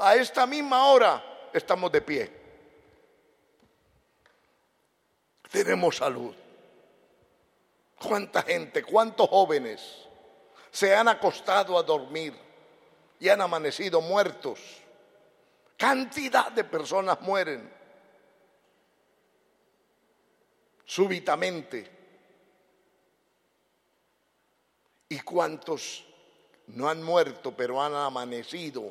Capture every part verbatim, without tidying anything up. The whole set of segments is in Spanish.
a esta misma hora estamos de pie. Tenemos salud. ¿Cuánta gente, cuántos jóvenes se han acostado a dormir y han amanecido muertos? Cantidad de personas mueren súbitamente. ¿Y cuántos no han muerto, pero han amanecido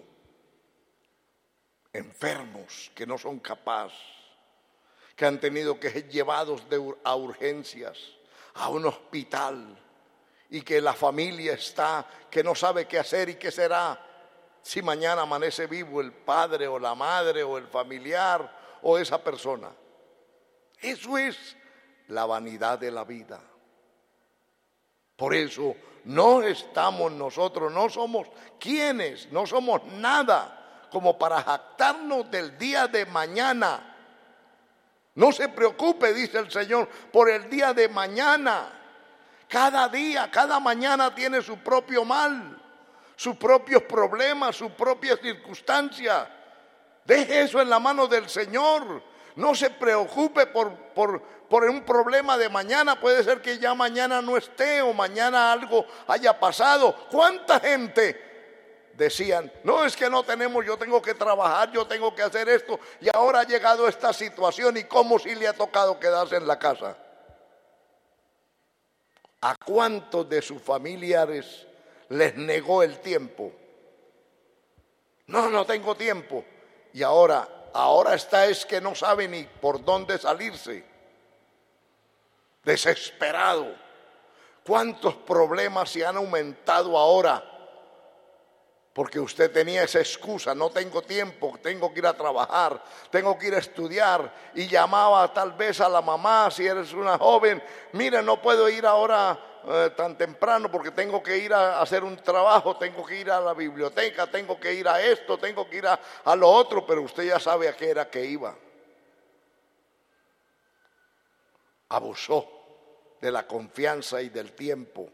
enfermos, que no son capaces, que han tenido que ser llevados de, a urgencias, a un hospital, y que la familia está, que no sabe qué hacer y qué será si mañana amanece vivo el padre o la madre o el familiar o esa persona? Eso es la vanidad de la vida. Por eso no estamos nosotros, no somos quienes, no somos nada como para jactarnos del día de mañana. No se preocupe, dice el Señor, por el día de mañana. Cada día, cada mañana tiene su propio mal, sus propios problemas, sus propias circunstancias. Deje eso en la mano del Señor. No se preocupe por, por, por un problema de mañana. Puede ser que ya mañana no esté o mañana algo haya pasado. ¿Cuánta gente decían, no, es que no tenemos, yo tengo que trabajar, yo tengo que hacer esto, y ahora ha llegado esta situación y cómo si le ha tocado quedarse en la casa? ¿A cuántos de sus familiares les negó el tiempo? No, no tengo tiempo. Y ahora, ahora está es que no sabe ni por dónde salirse. Desesperado. ¿Cuántos problemas se han aumentado ahora? Porque usted tenía esa excusa, no tengo tiempo, tengo que ir a trabajar, tengo que ir a estudiar, y llamaba tal vez a la mamá, si eres una joven, mira, no puedo ir ahora eh, tan temprano porque tengo que ir a hacer un trabajo, tengo que ir a la biblioteca, tengo que ir a esto, tengo que ir a, a lo otro, pero usted ya sabe a qué era que iba. Abusó de la confianza y del tiempo.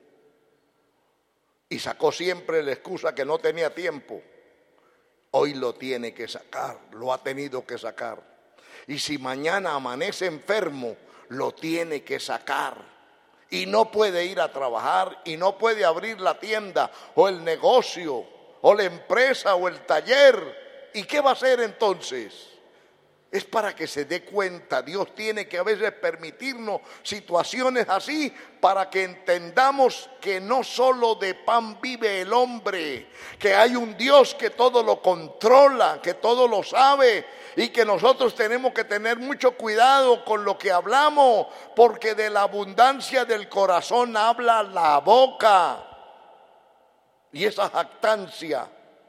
Y sacó siempre la excusa que no tenía tiempo. Hoy lo tiene que sacar, lo ha tenido que sacar. Y si mañana amanece enfermo, lo tiene que sacar. Y no puede ir a trabajar, y no puede abrir la tienda, o el negocio, o la empresa, o el taller. ¿Y qué va a hacer entonces? Es para que se dé cuenta. Dios tiene que a veces permitirnos situaciones así para que entendamos que no solo de pan vive el hombre, que hay un Dios que todo lo controla, que todo lo sabe, y que nosotros tenemos que tener mucho cuidado con lo que hablamos, porque de la abundancia del corazón habla la boca. Y esa jactancia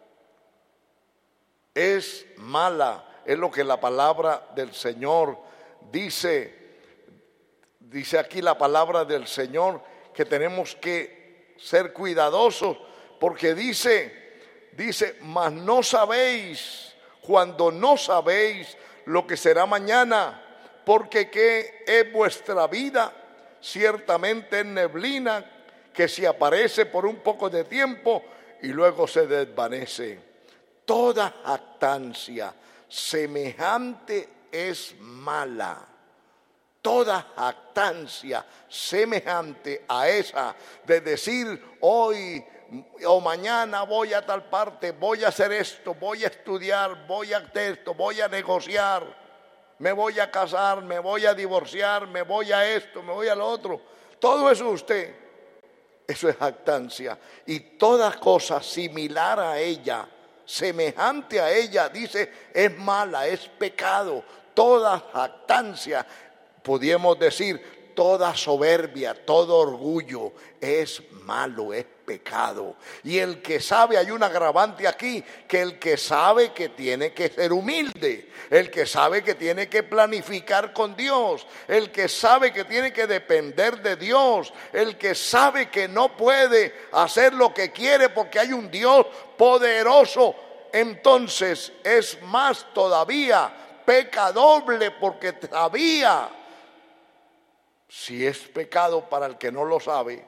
es mala. Es lo que la palabra del Señor dice. Dice aquí la palabra del Señor que tenemos que ser cuidadosos, porque dice, dice, mas no sabéis, cuando no sabéis lo que será mañana, porque qué es vuestra vida, ciertamente es neblina que se aparece por un poco de tiempo y luego se desvanece. Toda jactancia semejante es mala. Toda jactancia semejante a esa de decir hoy o mañana voy a tal parte, voy a hacer esto, voy a estudiar, voy a hacer esto, voy a negociar, me voy a casar, me voy a divorciar, me voy a esto, me voy a lo otro. Todo eso usted, eso es jactancia. Y toda cosa similar a ella, semejante a ella, dice, es mala, es pecado. Toda jactancia, podríamos decir, toda soberbia, todo orgullo es malo, es pecado. Y el que sabe, hay un agravante aquí, que el que sabe que tiene que ser humilde, el que sabe que tiene que planificar con Dios, el que sabe que tiene que depender de Dios, el que sabe que no puede hacer lo que quiere porque hay un Dios poderoso, entonces es más todavía, peca doble, porque sabía. Si es pecado para el que no lo sabe,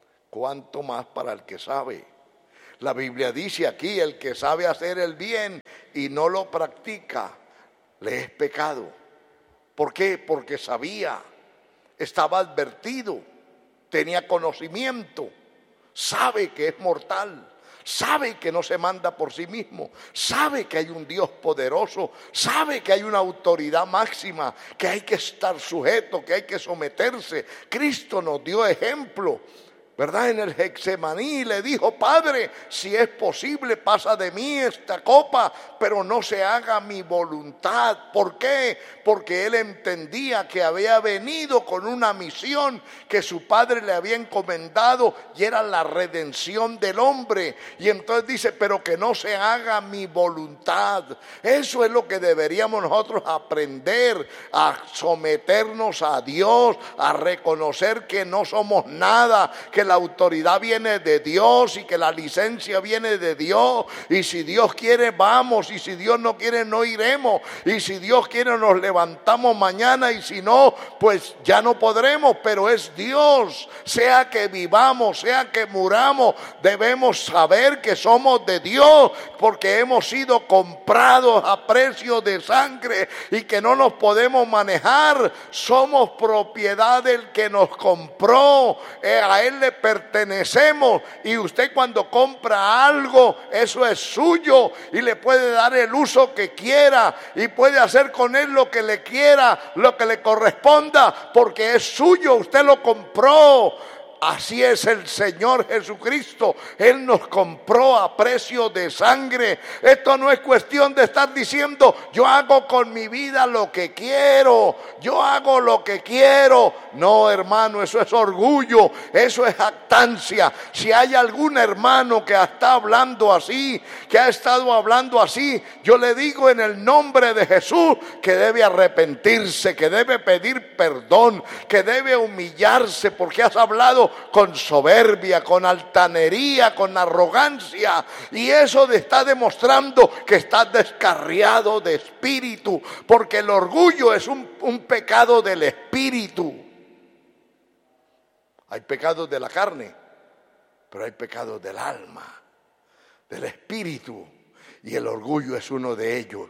cuánto más para el que sabe. La Biblia dice aquí, el que sabe hacer el bien y no lo practica, le es pecado. ¿Por qué? Porque sabía, estaba advertido, tenía conocimiento, sabe que es mortal, sabe que no se manda por sí mismo, sabe que hay un Dios poderoso, sabe que hay una autoridad máxima, que hay que estar sujeto, que hay que someterse. Cristo nos dio ejemplo, ¿verdad? En el Getsemaní le dijo: Padre, si es posible, pasa de mí esta copa, pero no se haga mi voluntad. ¿Por qué? Porque él entendía que había venido con una misión que su Padre le había encomendado, y era la redención del hombre. Y entonces dice: pero que no se haga mi voluntad. Eso es lo que deberíamos nosotros aprender, a someternos a Dios, a reconocer que no somos nada, que la autoridad viene de Dios y que la licencia viene de Dios. Y si Dios quiere, vamos, y si Dios no quiere, no iremos. Y si Dios quiere, nos levantamos mañana, y si no, pues ya no podremos, pero es Dios. Sea que vivamos, sea que muramos, debemos saber que somos de Dios, porque hemos sido comprados a precio de sangre y que no nos podemos manejar. Somos propiedad del que nos compró, eh, a Él le pertenecemos. Y usted, cuando compra algo, eso es suyo y le puede dar el uso que quiera y puede hacer con él lo que le quiera, lo que le corresponda, porque es suyo, usted lo compró. Así es el Señor Jesucristo. Él nos compró a precio de sangre. Esto no es cuestión de estar diciendo: yo hago con mi vida lo que quiero, yo hago lo que quiero. No, hermano, eso es orgullo, eso es jactancia. Si hay algún hermano que está hablando así, que ha estado hablando así, yo le digo en el nombre de Jesús que debe arrepentirse, que debe pedir perdón, que debe humillarse, porque has hablado con soberbia, con altanería, con arrogancia, y eso está demostrando que estás descarriado de espíritu, porque el orgullo es un, un pecado del espíritu. Hay pecados de la carne, pero hay pecados del alma, del espíritu, y el orgullo es uno de ellos.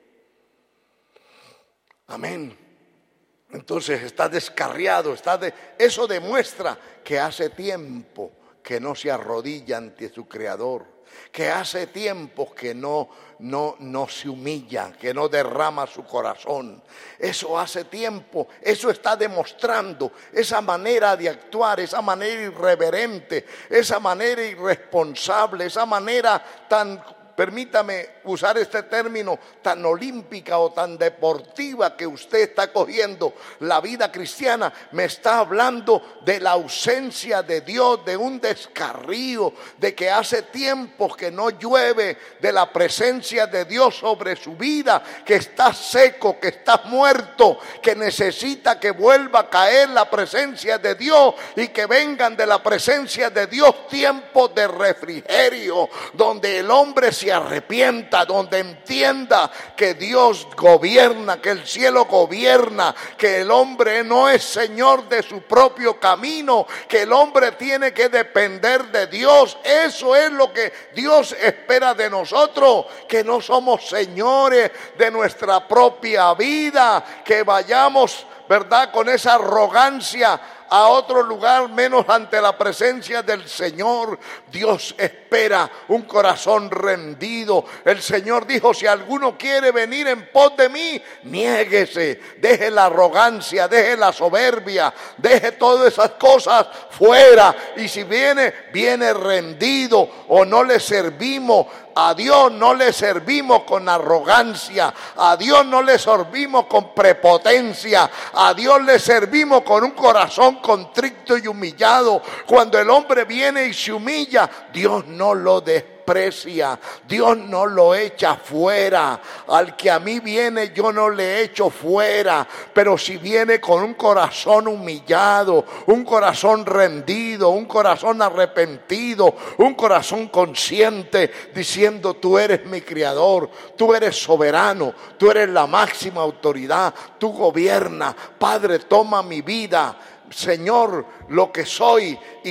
Amén. Entonces está descarriado, está de... eso demuestra que hace tiempo que no se arrodilla ante su Creador, que hace tiempo que no, no, no se humilla, que no derrama su corazón. Eso hace tiempo, eso está demostrando esa manera de actuar, esa manera irreverente, esa manera irresponsable, esa manera tan, permítame usar este término, tan olímpica o tan deportiva que usted está cogiendo la vida cristiana. Me está hablando de la ausencia de Dios, de un descarrío, de que hace tiempos que no llueve de la presencia de Dios sobre su vida, que está seco, que está muerto, que necesita que vuelva a caer la presencia de Dios y que vengan de la presencia de Dios tiempos de refrigerio, donde el hombre se arrepienta, donde entienda que Dios gobierna, que el cielo gobierna, que el hombre no es señor de su propio camino, que el hombre tiene que depender de Dios. Eso es lo que Dios espera de nosotros, que no somos señores de nuestra propia vida, que vayamos, ¿verdad?, con esa arrogancia a otro lugar menos ante la presencia del Señor. Dios espera un corazón rendido. El Señor dijo: si alguno quiere venir en pos de mí, niéguese, deje la arrogancia, deje la soberbia, deje todas esas cosas fuera. Y si viene, viene rendido. O no le servimos a Dios, no le servimos con arrogancia, a Dios no le servimos con prepotencia, a Dios le servimos con un corazón contrito y humillado. Cuando el hombre viene y se humilla, Dios no lo desprecia, Dios no lo echa fuera. Al que a mí viene, yo no le echo fuera, pero si viene con un corazón humillado, un corazón rendido, un corazón arrepentido, un corazón consciente, diciendo: tú eres mi Creador, tú eres soberano, tú eres la máxima autoridad, tú gobiernas. Padre, toma mi vida, Señor, lo que soy, y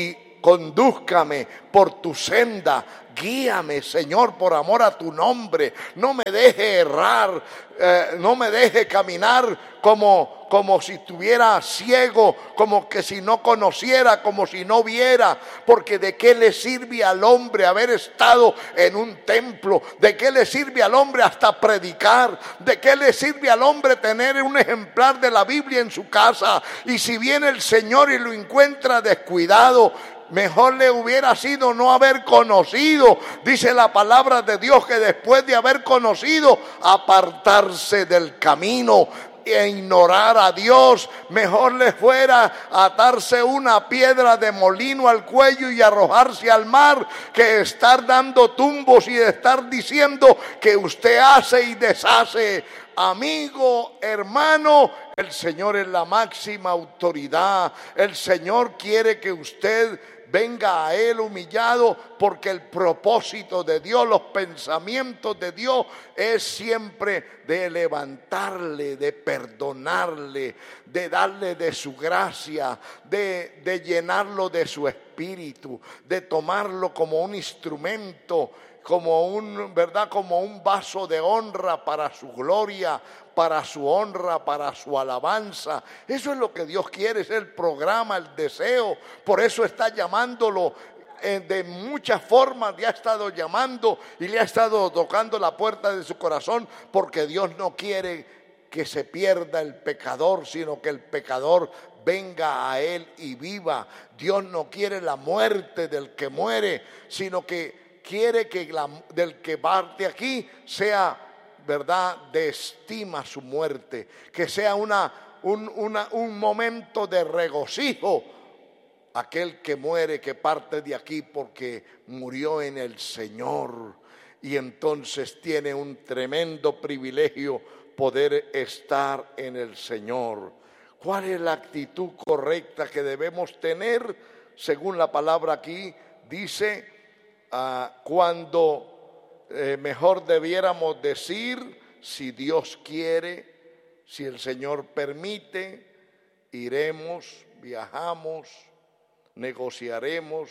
condúzcame por tu senda, guíame, Señor, por amor a tu nombre. No me deje errar, eh, no me deje caminar como, como si estuviera ciego, como que si no conociera, como si no viera. Porque ¿de qué le sirve al hombre haber estado en un templo? ¿De qué le sirve al hombre hasta predicar? ¿De qué le sirve al hombre tener un ejemplar de la Biblia en su casa? Y si viene el Señor y lo encuentra descuidado, mejor le hubiera sido no haber conocido. Dice la palabra de Dios que después de haber conocido, apartarse del camino e ignorar a Dios. Mejor le fuera atarse una piedra de molino al cuello y arrojarse al mar, que estar dando tumbos y estar diciendo que usted hace y deshace. Amigo, hermano, el Señor es la máxima autoridad. El Señor quiere que usted venga a Él humillado, porque el propósito de Dios, los pensamientos de Dios es siempre de levantarle, de perdonarle, de darle de su gracia, de, de llenarlo de su espíritu, de tomarlo como un instrumento, como un, ¿verdad? Como un vaso de honra para su gloria, para su honra, para su alabanza. Eso es lo que Dios quiere, es el programa, el deseo. Por eso está llamándolo eh, de muchas formas, le ha estado llamando y le ha estado tocando la puerta de su corazón, porque Dios no quiere que se pierda el pecador, sino que el pecador venga a Él y viva. Dios no quiere la muerte del que muere, sino que quiere que la, del que parte aquí sea, ¿verdad?, de estima su muerte, que sea una, un, una, un momento de regocijo. Aquel que muere, que parte de aquí porque murió en el Señor, y entonces tiene un tremendo privilegio poder estar en el Señor. ¿Cuál es la actitud correcta que debemos tener? Según la palabra aquí dice, Uh, cuando eh, mejor debiéramos decir, si Dios quiere, si el Señor permite, iremos, viajamos, negociaremos,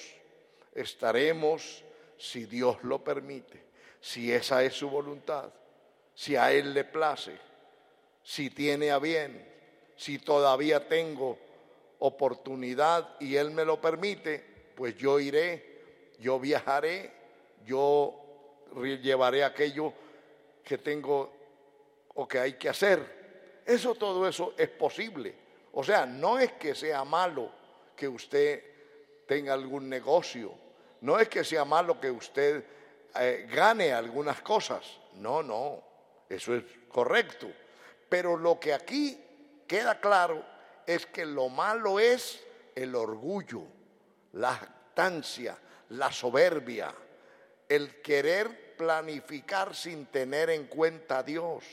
estaremos, si Dios lo permite, si esa es su voluntad, si a Él le place, si tiene a bien, si todavía tengo oportunidad y Él me lo permite, pues yo iré. Yo viajaré, yo llevaré aquello que tengo o que hay que hacer. Eso, todo eso es posible. O sea, no es que sea malo que usted tenga algún negocio, no es que sea malo que usted eh, gane algunas cosas. No, no, eso es correcto. Pero lo que aquí queda claro es que lo malo es el orgullo, la jactancia, la soberbia, el querer planificar sin tener en cuenta a Dios,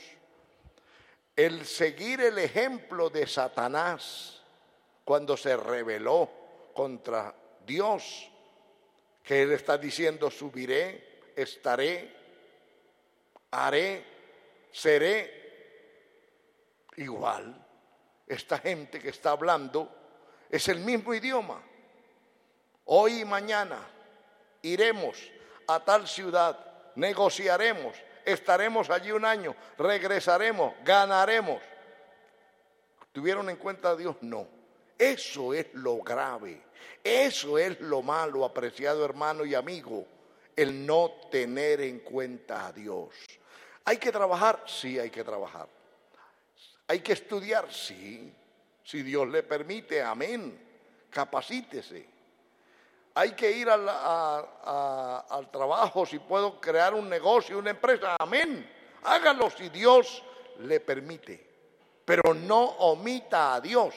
el seguir el ejemplo de Satanás cuando se rebeló contra Dios, que él está diciendo: subiré, estaré, haré, seré. Igual, esta gente que está hablando es el mismo idioma. Hoy y mañana iremos a tal ciudad, negociaremos, estaremos allí un año, regresaremos, ganaremos. ¿Tuvieron en cuenta a Dios? No. Eso es lo grave, eso es lo malo, apreciado hermano y amigo, el no tener en cuenta a Dios. ¿Hay que trabajar? Sí, hay que trabajar. ¿Hay que estudiar? Sí, si Dios le permite, amén. Capacítese. Hay que ir al, a, a, al trabajo, si puedo crear un negocio, una empresa, amén. Hágalo si Dios le permite, pero no omita a Dios,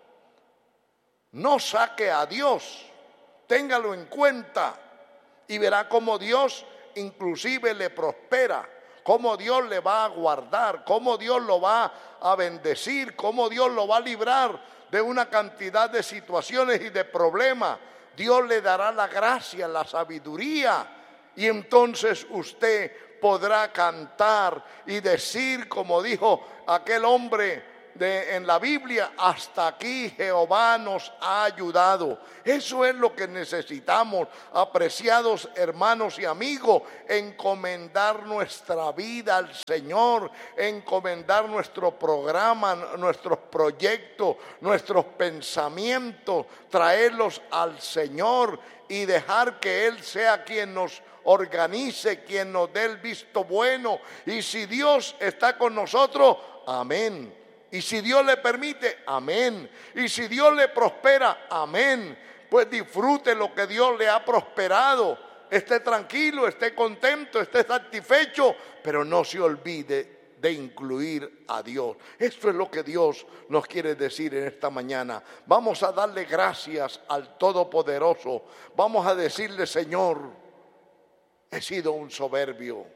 no saque a Dios, téngalo en cuenta y verá cómo Dios inclusive le prospera, cómo Dios le va a guardar, cómo Dios lo va a bendecir, cómo Dios lo va a librar de una cantidad de situaciones y de problemas. Dios le dará la gracia, la sabiduría, y entonces usted podrá cantar y decir, como dijo aquel hombre de, en la Biblia, hasta aquí Jehová nos ha ayudado. Eso es lo que necesitamos, apreciados hermanos y amigos, encomendar nuestra vida al Señor, encomendar nuestro programa, nuestros proyectos, nuestros pensamientos, traerlos al Señor y dejar que Él sea quien nos organice, quien nos dé el visto bueno. Y si Dios está con nosotros, amén. Y si Dios le permite, amén. Y si Dios le prospera, amén. Pues disfrute lo que Dios le ha prosperado. Esté tranquilo, esté contento, esté satisfecho, pero no se olvide de incluir a Dios. Esto es lo que Dios nos quiere decir en esta mañana. Vamos a darle gracias al Todopoderoso. Vamos a decirle: Señor, he sido un soberbio,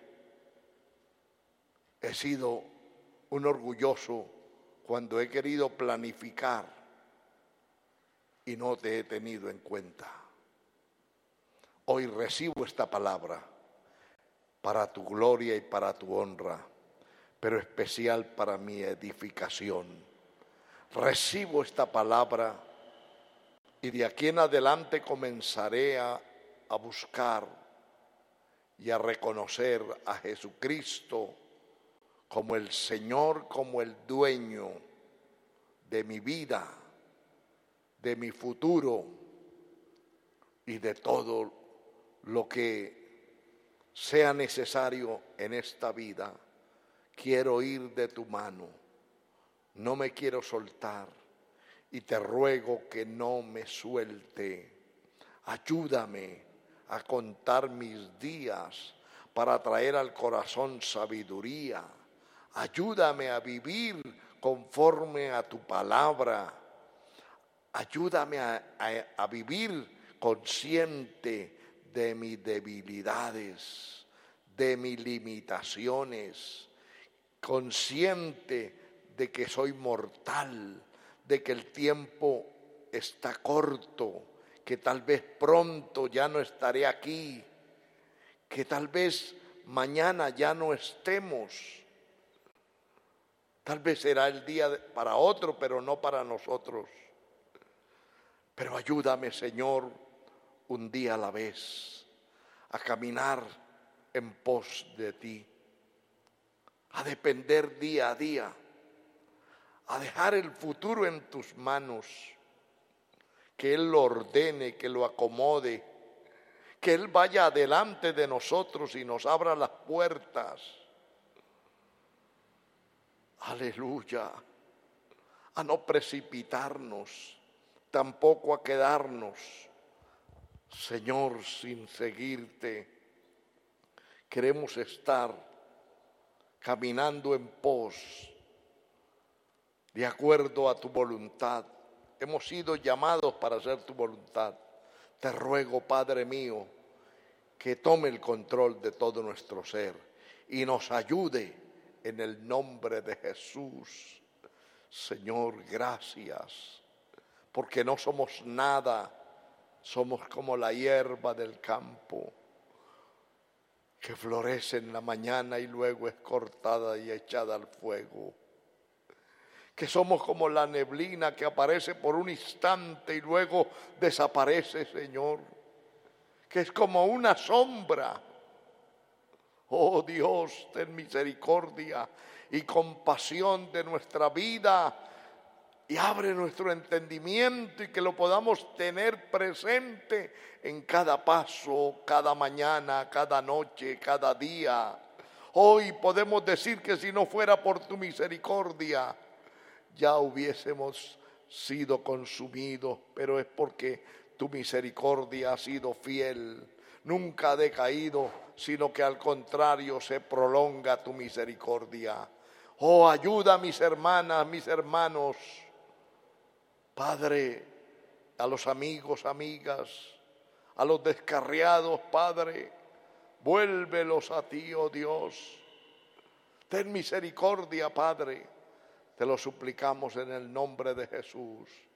he sido un orgulloso cuando he querido planificar y no te he tenido en cuenta. Hoy recibo esta palabra para tu gloria y para tu honra, pero especial para mi edificación. Recibo esta palabra y de aquí en adelante comenzaré a, a buscar y a reconocer a Jesucristo como el Señor, como el dueño de mi vida, de mi futuro y de todo lo que sea necesario en esta vida. Quiero ir de tu mano, no me quiero soltar y te ruego que no me suelte. Ayúdame a contar mis días para traer al corazón sabiduría. Ayúdame a vivir conforme a tu palabra. Ayúdame a, a, a vivir consciente de mis debilidades, de mis limitaciones, consciente de que soy mortal, de que el tiempo está corto, que tal vez pronto ya no estaré aquí, que tal vez mañana ya no estemos. Tal vez será el día para otro, pero no para nosotros. Pero ayúdame, Señor, un día a la vez, a caminar en pos de ti, a depender día a día, a dejar el futuro en tus manos, que Él lo ordene, que lo acomode, que Él vaya adelante de nosotros y nos abra las puertas. Aleluya, a no precipitarnos, tampoco a quedarnos, Señor, sin seguirte. Queremos estar caminando en pos, de acuerdo a tu voluntad. Hemos sido llamados para hacer tu voluntad. Te ruego, Padre mío, que tome el control de todo nuestro ser y nos ayude en el nombre de Jesús. Señor, gracias, porque no somos nada, somos como la hierba del campo, que florece en la mañana y luego es cortada y echada al fuego. Que somos como la neblina que aparece por un instante y luego desaparece, Señor. Que es como una sombra. Oh Dios, ten misericordia y compasión de nuestra vida y abre nuestro entendimiento y que lo podamos tener presente en cada paso, cada mañana, cada noche, cada día. Hoy podemos decir que si no fuera por tu misericordia, ya hubiésemos sido consumidos, pero es porque tu misericordia ha sido fiel, nunca ha decaído, sino que al contrario se prolonga tu misericordia. Oh, ayuda a mis hermanas, mis hermanos, Padre, a los amigos, amigas, a los descarriados, Padre, vuélvelos a ti, oh Dios. Ten misericordia, Padre. Te lo suplicamos en el nombre de Jesús.